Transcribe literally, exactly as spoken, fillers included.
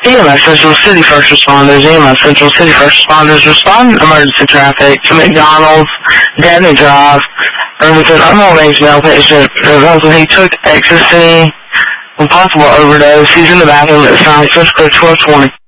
E M S Central City First Responders, E M S Central City First Responders respond to emergency traffic to McDonald's, Dabney Drive, Irvington, unarranged male patient. Results he took ecstasy with possible overdose. He's in the bathroom at Science Code twelve twenty.